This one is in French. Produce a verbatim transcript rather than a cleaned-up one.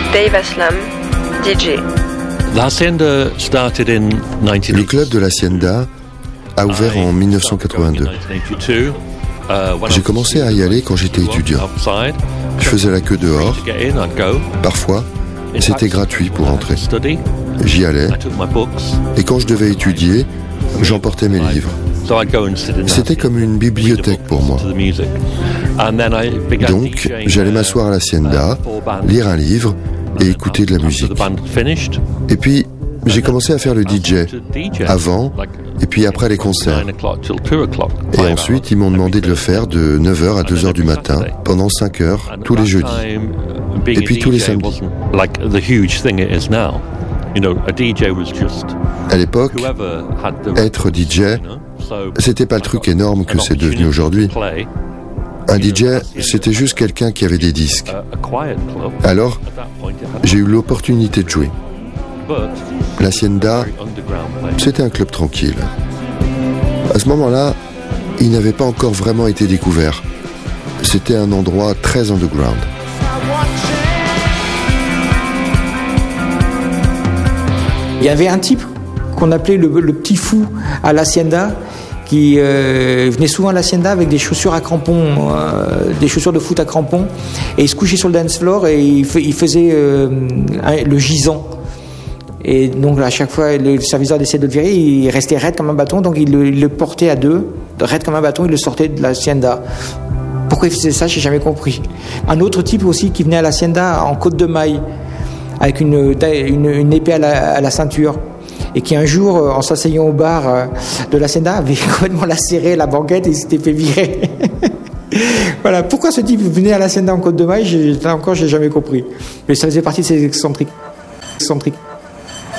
Dave Aslam, D J. Le club de l'Hacienda a ouvert en dix-neuf cent quatre-vingt-deux. J'ai commencé à y aller quand j'étais étudiant. Je faisais la queue dehors. Parfois, c'était gratuit pour entrer. J'y allais. Et quand je devais étudier, j'emportais mes livres. C'était comme une bibliothèque pour moi. Donc, j'allais m'asseoir à l'Hacienda, lire un livre et écouter de la musique. Et puis, j'ai commencé à faire le D J, avant et puis après les concerts. Et ensuite, ils m'ont demandé de le faire de neuf heures à deux heures du matin, pendant cinq heures, tous les jeudis. Et puis tous les samedis. À l'époque, être D J, c'était pas le truc énorme que c'est devenu aujourd'hui. Un D J, c'était juste quelqu'un qui avait des disques. Alors, j'ai eu l'opportunité de jouer. L'Hacienda, c'était un club tranquille. À ce moment-là, il n'avait pas encore vraiment été découvert. C'était un endroit très underground. Il y avait un type qu'on appelait le, le petit fou à l'Hacienda, qui euh, venait souvent à l'Hacienda avec des chaussures à crampons, euh, des chaussures de foot à crampons, et il se couchait sur le dance floor et il, f- il faisait euh, un, le gisant. Et donc à chaque fois, le serviceur essayait de le virer, il restait raide comme un bâton, donc il le, il le portait à deux, raide comme un bâton, il le sortait de l'Hacienda. Pourquoi il faisait ça, j'ai jamais compris. Un autre type aussi qui venait à l'Hacienda en côte de maille, avec une, une, une épée à la, à la ceinture, et qui un jour, en s'asseyant au bar de l'Hacienda, avait complètement lacéré la banquette et il s'était fait virer. Voilà, pourquoi ce type venait à l'Hacienda en côte de maille, j'ai, là encore, j'ai jamais compris. Mais ça faisait partie de ces excentriques. excentriques.